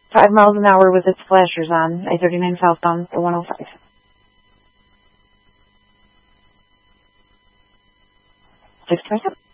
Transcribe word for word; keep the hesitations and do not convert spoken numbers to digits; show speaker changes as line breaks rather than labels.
Five miles an hour with its flashers on, I thirty-nine southbound, the one oh five. six twenty-seven.